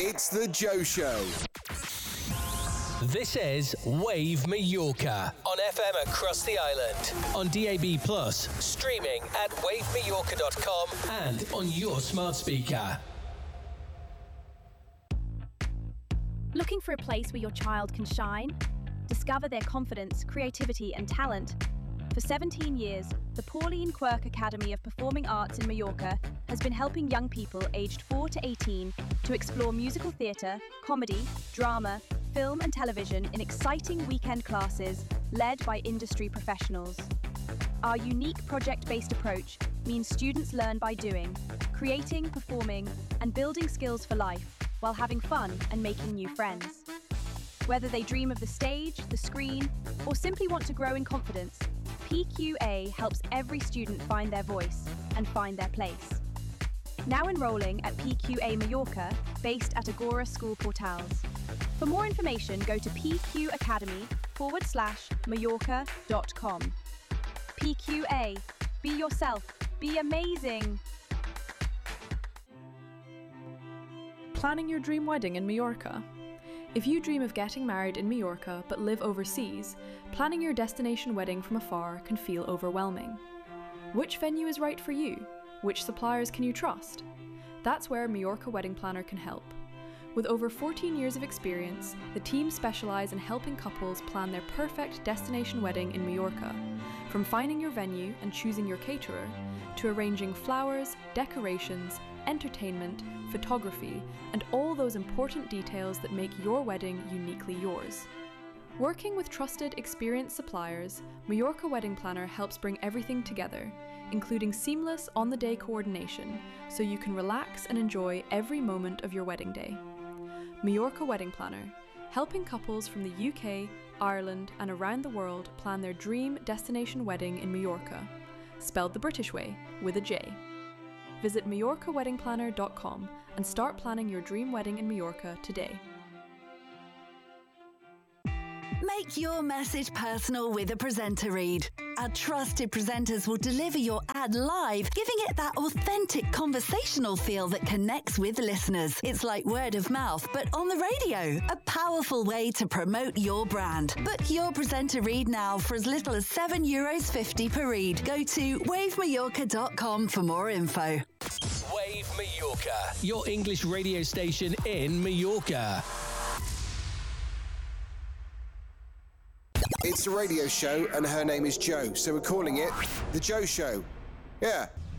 It's The Joe Show. This is Wave Mallorca on FM across the island, on DAB+, streaming at wavemallorca.com and on your smart speaker. Looking for a place where your child can shine? Discover their confidence, creativity and talent. For 17 years, the Pauline Quirk Academy of Performing Arts in Mallorca has been helping young people aged 4 to 18 to explore musical theatre, comedy, drama, film and television in exciting weekend classes led by industry professionals. Our unique project-based approach means students learn by doing, creating, performing and building skills for life while having fun and making new friends. Whether they dream of the stage, the screen, or simply want to grow in confidence, PQA helps every student find their voice and find their place. Now enrolling at PQA Mallorca, based at Agora School Portals. For more information, go to pqacademy/Mallorca.com. PQA. Be yourself. Be amazing. Planning your dream wedding in Mallorca? If you dream of getting married in Mallorca but live overseas, planning your destination wedding from afar can feel overwhelming. Which venue is right for you? Which suppliers can you trust? That's where Mallorca Wedding Planner can help. With over 14 years of experience, the team specialise in helping couples plan their perfect destination wedding in Mallorca. From finding your venue and choosing your caterer, to arranging flowers, decorations, entertainment, photography, and all those important details that make your wedding uniquely yours. Working with trusted, experienced suppliers, Mallorca Wedding Planner helps bring everything together, including seamless on-the-day coordination, so you can relax and enjoy every moment of your wedding day. Mallorca Wedding Planner, helping couples from the UK, Ireland, and around the world plan their dream destination wedding in Mallorca, spelled the British way, with a J. Visit MallorcaWeddingPlanner.com and start planning your dream wedding in Mallorca today. Make your message personal with a presenter read. Our trusted presenters will deliver your ad live, giving it that authentic conversational feel that connects with listeners. It's like word of mouth, but on the radio. A powerful way to promote your brand. Book your presenter read now for as little as €7.50 per read. Go to wavemallorca.com for more info. Wave Mallorca, your English radio station in Mallorca. It's a radio show and her name is Jo, so we're calling it The Joe Show. Yeah.